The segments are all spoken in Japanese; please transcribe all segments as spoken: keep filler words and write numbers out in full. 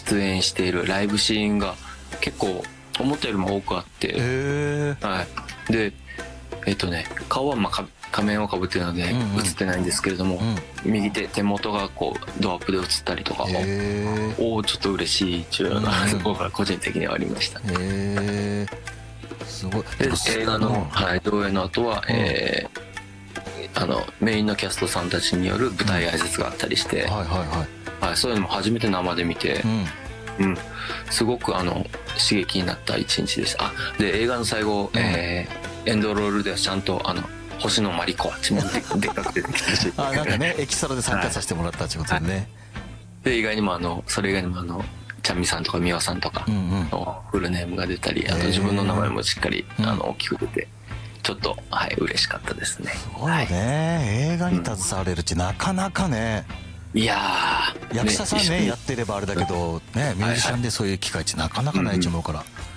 出演しているライブシーンが結構思ったよりも多くあって、はい、でえっとね顔はまあ仮面をかぶってるので映ってないんですけれども、うんうん、右手手元がこうドアップで映ったりとかも、おおちょっと嬉しいっていうようなところが個人的にはありましたね。 へー、すごい。 で映画の、うん、はい、上映の後は、うん、えー、あのメインのキャストさんたちによる舞台挨拶があったりして、うん、はいはいはいはい、そういうのも初めて生で見て、うんうん、すごくあの刺激になった一日でした。あで映画の最後、うん、えー、エンドロールではちゃんとあの星野真里子はちもでっかく出てきたしあなんかねエキストラで参加させてもらったってことでね、はい、 で意外にもあのそれ以外にもあのちゃんみさんとかみわさんとかのフルネームが出たり、うんうん、あと自分の名前もしっかり、えー、あの大きく出てちょっとはい嬉しかったですね。 すごいね、はい、映画に携われるって、うん、なかなかね。 いやー役者さん ね, ねやってればあれだけど、ね、ミュージシャンでそういう機会ってなかなかないと思うから、はいはい、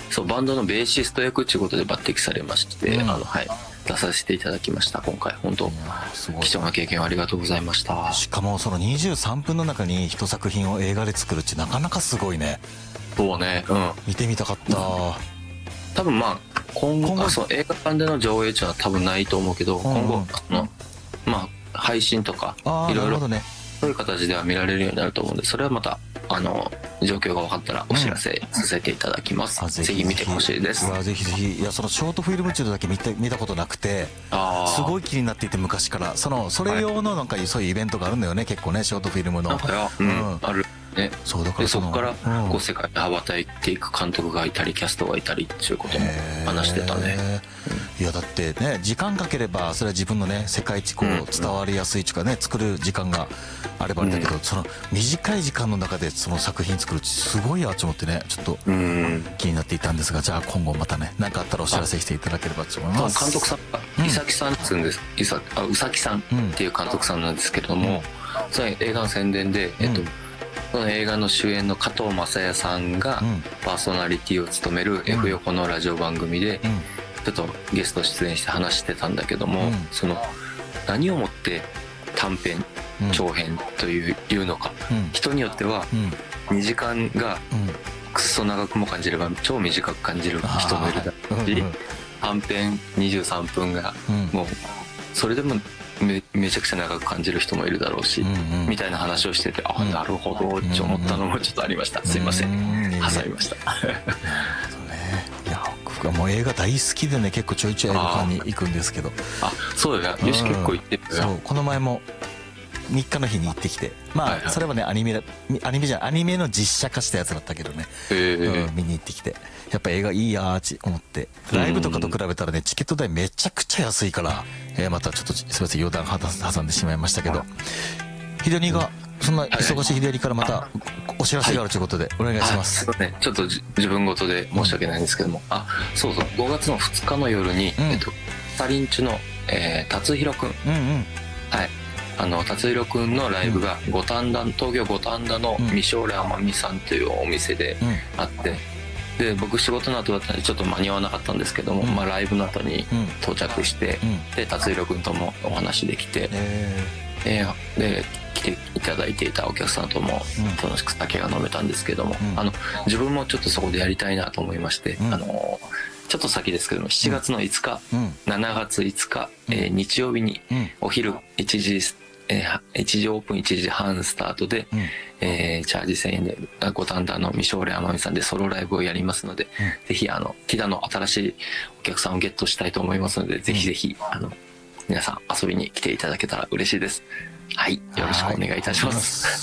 そうバンドのベーシスト役っていうことで抜擢されまして、うん、あのはい出させていただきました。今回本当貴重な経験をありがとうございました。 しかもそのにじゅうさんぷんの中に一作品を映画で作るってなかなかすごいね。 そうね、うん、 見てみたかった。 多分まあ今後、今後そう映画館での上映っていうのは多分ないと思うけど、うん、今後あのまあ配信とかいろいろそういう形では見られるようになると思うんで、それはまたあの状況が分かったらお知らせさせていただきます、うん、ぜひ見てほしいです。 ぜひぜひ。いやそのショートフィルム中だけ見て見たことなくて、すごい気になっていて昔からそのそれ用のなんかそういうイベントがあるんだよね、結構ねショートフィルムの。 うん、あるね。 そうだからそ, そこからこう世界に羽ばたいていく監督がいたりキャストがいたりっていうことも話してたね、 うん、いやだってね時間かければそれは自分のね世界一こう伝わりやすいというかね作る時間があればあれだけど、うん、その短い時間の中でその作品作るってすごいやと思ってねちょっと気になっていたんですが、じゃあ今後またね何かあったらお知らせしていただければと思います。 監督さんが伊崎さんっつうんです、うん、伊崎あ宇崎さんっていう監督さんなんですけれども、うん、その映画の宣伝で、えっと、うんその映画の主演の加藤雅也さんがパーソナリティを務める F 横のラジオ番組でちょっとゲスト出演して話してたんだけども、その何をもって短編長編というのか、人によってはにじかんがくっそ長くも感じれば超短く感じる人もいるだろうし、短編にじゅうさんぷんがもうそれでもめ, めちゃくちゃ長く感じる人もいるだろうし、うんうん、みたいな話をしてて、あ、なるほどって思ったのもちょっとありました。すいません、挟みました。なるほどね。 いや僕はもう映画大好きでね結構ちょいちょい映画館に行くんですけど、 あそうだよ、よし結構行ってるよ。 そうこの前もみっかの日に行ってきて、まあ、はいはい、それはねアニメアニメじゃアニメの実写化したやつだったけどね、うん、見に行ってきてやっぱ映画いいやーと思って、ライブとかと比べたらねチケット代めちゃくちゃ安いから、えー、またちょっとすみません余談挟んでしまいましたけど、秀兄がそんな忙しい秀兄からまたお知らせがあるということでお願いします。 はい、ね、ちょっと自分事で申し訳ないんですけども、うん、あそうそうごがつのふつかの夜に、うん、えっとサリンチュの、えー、達弘くん、うんうん、はいあの達弘くんのライブが五反田東京五反田の未将来天海さんというお店であって、で僕仕事の後だったのでちょっと間に合わなかったんですけども、うんまあ、ライブの後に到着して、うん、で達弘くんともお話できて、えー、で来ていただいていたお客さんとも楽しく酒が飲めたんですけども、うん、あの自分もちょっとそこでやりたいなと思いまして、うん、あのちょっと先ですけどもしちがつのいつか、うん、しちがついつか、えー、日曜日にお昼いちじえー、いちじオープンいちじはんスタートで、うんえー、チャージせんえんで五反田の未将来天海さんでソロライブをやりますので、うん、ぜひあのティダの新しいお客さんをゲットしたいと思いますので、うん、ぜひぜひあの皆さん遊びに来ていただけたら嬉しいです。はい、よろしくお願いいたします。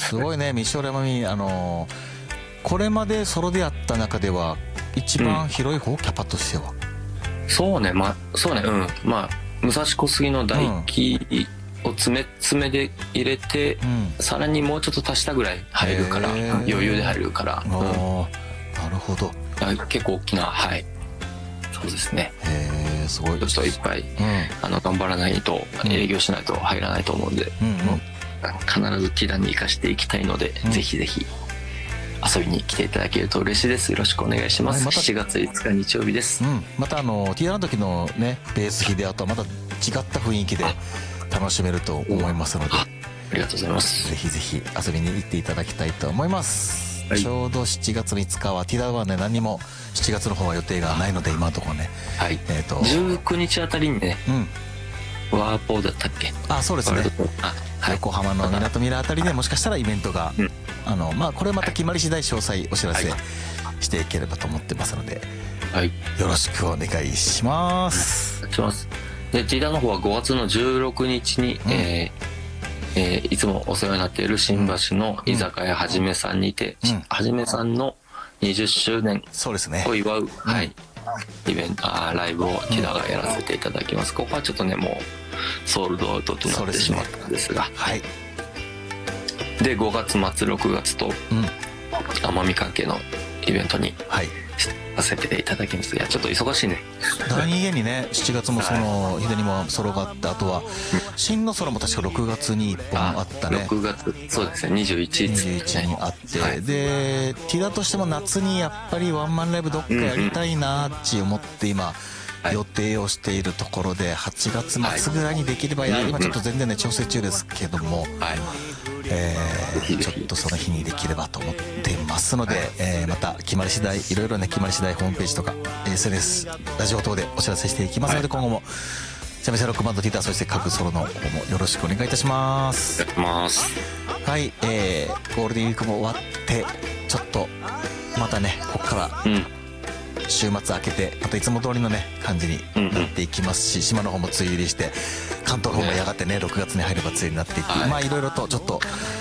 すごいね未将来天海、あのー、これまでソロでやった中では一番広い方、うん、キャパとしては。 そうねまあそうねうんまあ武蔵小杉の大輝、うんを詰め詰めで入れて、うん、さらにもうちょっと足したぐらい入るから余裕で入るから、うん、 なるほど。 結構大きなはいそうですね。 へすごい。 ちょっといっぱい、うん、あの頑張らないと、うん、営業しないと入らないと思うんで、うんうん、必ずティダに生かしていきたいので、うん、ぜひぜひ遊びに来ていただけると嬉しいです。よろしくお願いします。ま、しちがついつか日曜日です、うん、 またあのティダの時のねベース弾であとはまた違った雰囲気で楽しめると思いますので、 ありがとうございます。 ぜひぜひ遊びに行っていただきたいと思います。 はい、ちょうどしちがつみっかはティダはね何にもしちがつの方は予定がないので今のところね、 はい、えー、とじゅうくにちあたりにね、うん、ワーポーだったっけ。 あ、そうですね、あ、はい、横浜のみなとみらあたりでもしかしたらイベントが、うん、あのまあこれまた決まり次第詳細お知らせしていければと思ってますので、はい、よろしくお願いします。 お願いします。でティダの方はごがつのじゅうろくにちに、うん、えーえー、いつもお世話になっている新橋の居酒屋はじめさんにて、うん、はじめさんのにじゅっしゅうねんを祝う、はい、イベント、あ、ライブをティダがやらせていただきます。ここはちょっとねもうソールドアウトとなってしまったんですが、はい、でごがつまつろくがつと、うん、奄美関係のイベントに、はい、させていただきます。いやちょっと忙しいね。 第二弦にねしちがつもその秀にもソロがあって、あとは真のソロも確かろくがつにいっぽんあったね。 ろくがつ、そうですね、にじゅういちにちにあって、はい、でティダとしても夏にやっぱりワンマンライブどっかやりたいなって思って今予定をしているところで、はちがつまつぐらいにできればや、はい、今ちょっと全然ね調整中ですけども、はい、えー、ちょっとその日にできればと思っていますので、はい、えー、また決まり次第いろいろね決まり次第ホームページとか エスエヌエス ラジオ等でお知らせしていきますので、はい、今後も三味線ロックバンドティダそして各ソロの方もよろしくお願いいたします。はい、えー、ゴールデンウィークも終わってちょっとまたねここから、うん、週末明けてまたいつも通りのね感じになっていきますし、うんうん、島の方も梅雨入りして関東の方もやがてねろくがつに入れば梅雨になっていって、はい、まあいろいろとちょっと、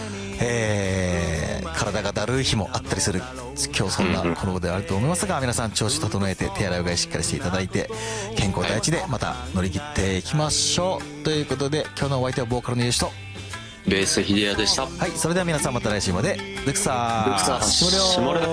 えー、体がだるい日もあったりする今日そんなこの頃であると思いますが、皆さん調子整えて手洗いうがいしっかりしていただいて健康第一でまた乗り切っていきましょうということで、今日のお相手はボーカルのゆうしとベース秀也でした。 はい、それでは皆さんまた来週まで。ルクサーしもりょう。